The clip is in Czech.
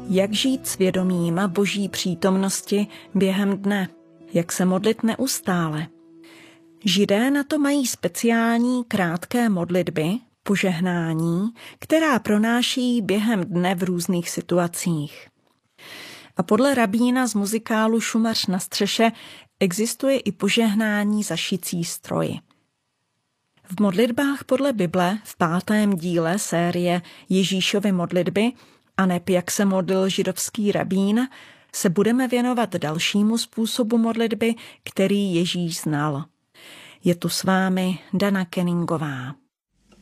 Jak žít s vědomím Boží přítomnosti během dne? Jak se modlit neustále? Židé na to mají speciální krátké modlitby, požehnání, která pronáší během dne v různých situacích. A podle rabína z muzikálu Šumař na střeše existuje i požehnání za šicí stroji. V modlitbách podle Bible v 5. díle série Ježíšovy modlitby aneb jak se modlil židovský rabín, se budeme věnovat dalšímu způsobu modlitby, který Ježíš znal. Je tu s vámi Dana Kenningová.